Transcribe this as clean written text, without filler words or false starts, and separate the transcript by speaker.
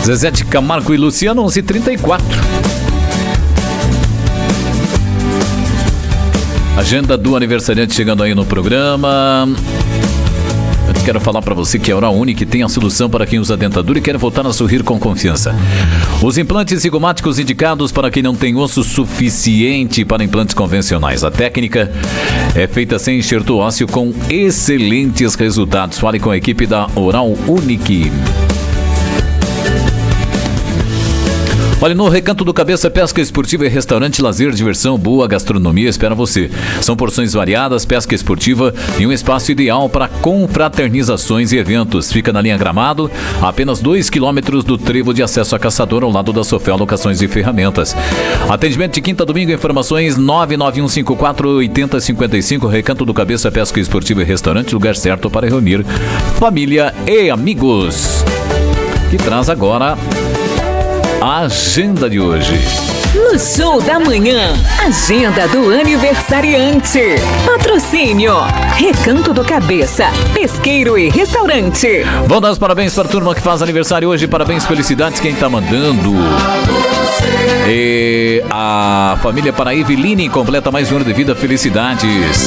Speaker 1: Zezé de Camargo e Luciano, 11h34. Agenda do aniversariante chegando aí no programa. Eu quero falar para você que a Oral Unique tem a solução para quem usa dentadura e quer voltar a sorrir com confiança. Os implantes zigomáticos indicados para quem não tem osso suficiente para implantes convencionais. A técnica é feita sem enxerto ósseo com excelentes resultados. Fale com a equipe da Oral Unique. Olha, no Recanto do Cabeça, pesca esportiva e restaurante, lazer, diversão, boa gastronomia espera você. São porções variadas, pesca esportiva e um espaço ideal para confraternizações e eventos. Fica na linha Gramado, a apenas 2 quilômetros do trevo de acesso a Caçador, ao lado da Sofel Locações e Ferramentas. Atendimento de quinta a domingo, informações 991548055. Recanto do Cabeça, pesca esportiva e restaurante, lugar certo para reunir família e amigos. Que traz agora a agenda de hoje.
Speaker 2: No Show da Manhã, agenda do aniversariante. Patrocínio Recanto do Cabeça, pesqueiro e restaurante.
Speaker 1: Vamos dar os parabéns para a turma que faz aniversário hoje. Parabéns, felicidades, quem tá mandando. E a família Paraíba Line completa mais um ano de vida. Felicidades.